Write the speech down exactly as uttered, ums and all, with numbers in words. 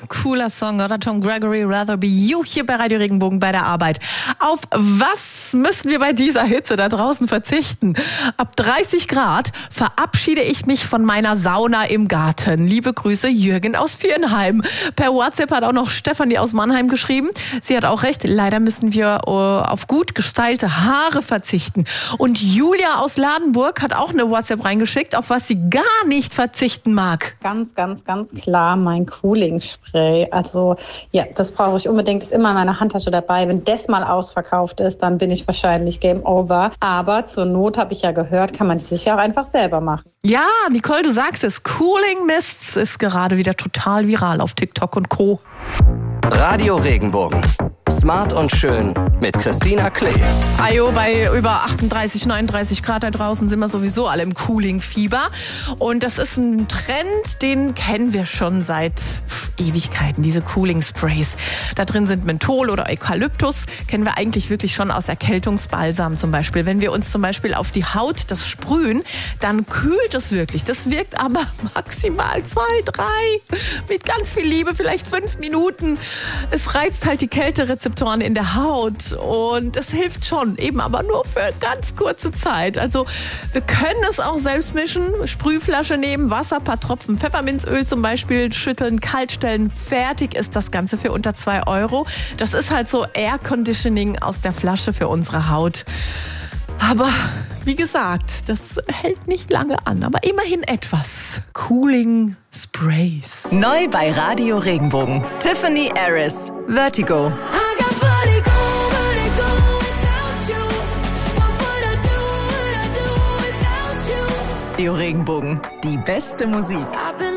cooler Song, oder? Tom Gregory, Rather Be You, hier bei Radio Regenbogen bei der Arbeit. Auf was müssen wir bei dieser Hitze da draußen verzichten? Ab dreißig Grad verabschiede ich mich von meiner Sauna im Garten. Liebe Grüße, Jürgen aus Viernheim. Per WhatsApp hat auch noch Stefanie aus Mannheim geschrieben. Sie hat auch recht, leider müssen wir uh, auf gut gestylte Haare verzichten. Und Julia aus Ladenburg hat auch eine WhatsApp reingeschickt, auf was sie gar nicht verzichten mag. Ganz, ganz, ganz klar mein Cooling-Spray. Also ja, das brauche ich unbedingt, ist immer in meiner Handtasche dabei. Wenn das mal ausverkauft ist, dann bin ich wahrscheinlich Game Over. Aber zur Not, habe ich ja gehört, kann man das sich ja auch einfach selber machen. Ja, Nicole, du sagst es, Cooling Mists ist gerade wieder total viral auf TikTok und Co. Radio Regenbogen. Smart und schön mit Christina Klee. Ajo, bei über achtunddreißig, neununddreißig Grad da draußen sind wir sowieso alle im Cooling-Fieber. Und das ist ein Trend, den kennen wir schon seit Ewigkeiten, diese Cooling-Sprays. Da drin sind Menthol oder Eukalyptus, kennen wir eigentlich wirklich schon aus Erkältungsbalsam zum Beispiel. Wenn wir uns zum Beispiel auf die Haut das sprühen, dann kühlt es wirklich. Das wirkt aber maximal zwei, drei, mit ganz viel Liebe, vielleicht fünf Minuten. Es reizt halt die Kälterezeptoren in der Haut und es hilft schon, eben aber nur für ganz kurze Zeit. Also wir können es auch selbst mischen, Sprühflasche nehmen, Wasser, paar Tropfen Pfefferminzöl zum Beispiel, schütteln, kalt stellen, fertig ist das Ganze für unter zwei Euro. Das ist halt so Air Conditioning aus der Flasche für unsere Haut. Aber wie gesagt, das hält nicht lange an, aber immerhin etwas. Cooling Sprays. Neu bei Radio Regenbogen. Tiffany Harris, Vertigo. Radio Regenbogen, die beste Musik.